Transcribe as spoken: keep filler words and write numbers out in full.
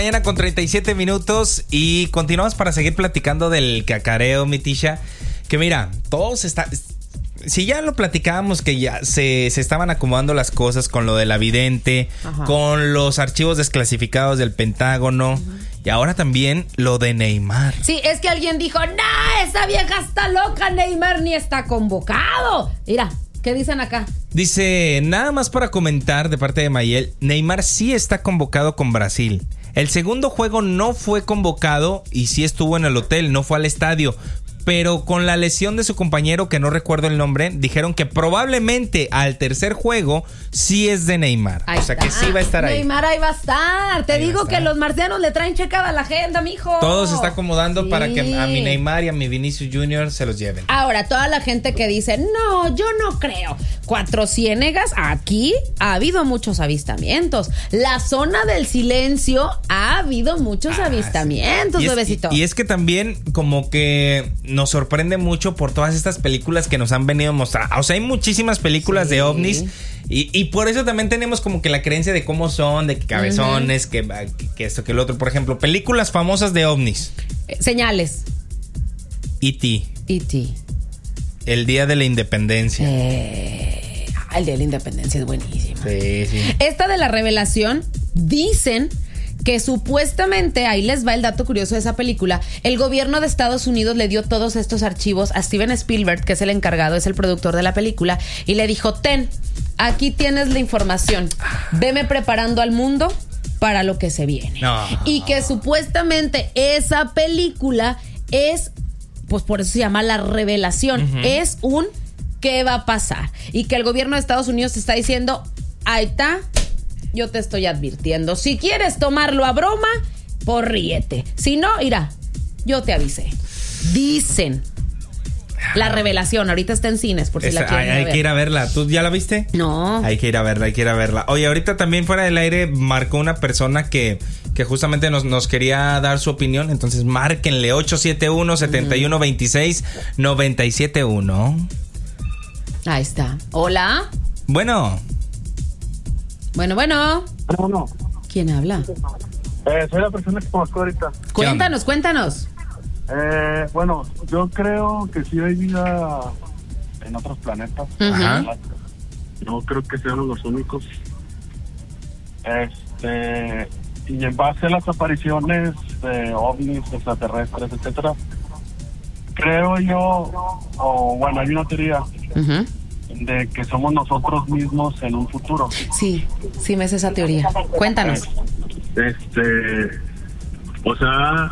Mañana con treinta y siete minutos y continuamos para seguir platicando del cacareo, mi Tisha. Que mira, todos están... Si ya lo platicábamos que ya se, se estaban acomodando las cosas con lo de la vidente, ajá, con los archivos desclasificados del Pentágono, uh-huh, y ahora también lo de Neymar. Sí, es que alguien dijo, no, esa vieja está loca, Neymar ni está convocado. Mira, ¿qué dicen acá? Dice, nada más para comentar de parte de Mayel, Neymar sí está convocado con Brasil. El segundo juego no fue convocado y sí estuvo en el hotel, no fue al estadio. Pero con la lesión de su compañero, que no recuerdo el nombre, dijeron que probablemente al tercer juego sí es de Neymar. Ahí o sea está. Que sí va a estar ahí. Neymar ahí va a estar. Te ahí digo que los marcianos le traen checada la agenda, mijo. Todo se está acomodando, sí, para que a mi Neymar y a mi Vinicius Junior se los lleven. Ahora, toda la gente que dice, no, yo no creo. Cuatro Ciénegas, aquí ha habido muchos avistamientos. La zona del silencio ha habido muchos ah, avistamientos, sí. y es, bebecito. Y, y es que también como que nos sorprende mucho por todas estas películas que nos han venido mostrando. O sea, hay muchísimas películas sí. de ovnis y, y por eso también tenemos como que la creencia de cómo son, de que cabezones, uh-huh, que, que esto, que el otro. Por ejemplo, películas famosas de ovnis. Eh, señales. E T E T El Día de la Independencia. Eh, el Día de la Independencia es buenísimo. Sí, sí. Esta de la revelación, dicen que supuestamente, ahí les va el dato curioso de esa película, el gobierno de Estados Unidos le dio todos estos archivos a Steven Spielberg, que es el encargado, es el productor de la película, y le dijo, ten, aquí tienes la información, veme preparando al mundo para lo que se viene. No. Y que supuestamente esa película es, pues por eso se llama La Revelación, uh-huh, es un ¿qué va a pasar? Y que el gobierno de Estados Unidos te está diciendo, ahí está, yo te estoy advirtiendo. Si quieres tomarlo a broma, pues ríete. Si no, irá, yo te avisé. Dicen. La Revelación, ahorita está en cines, por si Esa, la quieren hay, hay ver. que ir a verla. ¿Tú ya la viste? No. Hay que ir a verla, hay que ir a verla. Oye, ahorita también fuera del aire marcó una persona que, que justamente nos, nos quería dar su opinión. Entonces márquenle ocho siete uno, siete uno dos seis, nueve siete uno. Ahí está. Hola. Bueno. Bueno, bueno. No, no. ¿Quién habla? Eh, soy la persona que conozco ahorita. Cuéntanos, cuéntanos. Eh, bueno, yo creo que sí hay vida en otros planetas. Ajá. No creo que sean los únicos. Este, y en base a las apariciones de ovnis, extraterrestres, etcétera, creo yo, o bueno, hay una teoría, uh-huh, de que somos nosotros mismos en un futuro. Sí, sí me hace esa teoría. Cuéntanos. Este, o sea,